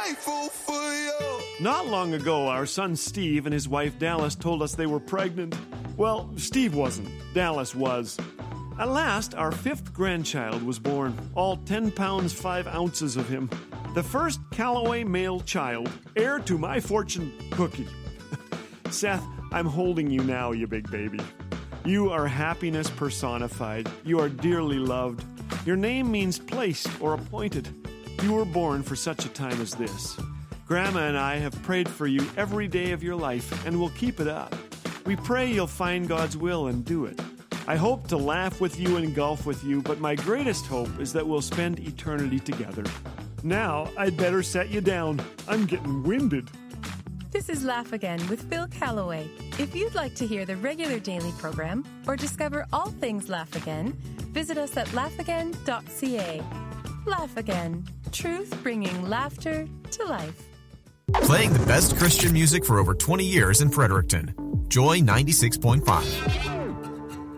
grateful for you. Not long ago, our son Steve and his wife Dallas told us they were pregnant. Well, Steve wasn't. Dallas was. At last, our 5th grandchild was born, all 10 pounds 5 ounces of him. The first Callaway male child, heir to my fortune cookie. Seth, I'm holding you now, you big baby. You are happiness personified. You are dearly loved. Your name means placed or appointed. You were born for such a time as this. Grandma and I have prayed for you every day of your life, and we'll keep it up. We pray you'll find God's will and do it. I hope to laugh with you and golf with you, but my greatest hope is that we'll spend eternity together. Now, I'd better set you down. I'm getting winded. This is Laugh Again with Phil Callaway. If you'd like to hear the regular daily program or discover all things Laugh Again, visit us at laughagain.ca. Laugh Again. Truth bringing laughter to life. Playing the best Christian music for over 20 years in Fredericton. Joy 96.5.